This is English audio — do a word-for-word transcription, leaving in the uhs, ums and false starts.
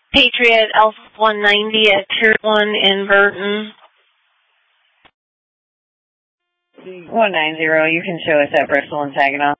Patriot Alpha one ninety at Tier one in Burton. one ninety, you can show us at Bristol and Saginaw.